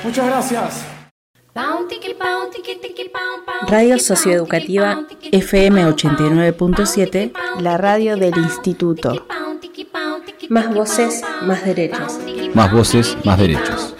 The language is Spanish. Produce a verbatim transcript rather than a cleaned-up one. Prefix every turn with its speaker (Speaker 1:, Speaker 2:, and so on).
Speaker 1: Muchas gracias.
Speaker 2: Radio Socioeducativa F M ochenta y nueve punto siete, la radio del Instituto. Más voces, más derechos.
Speaker 3: Más voces, más derechos.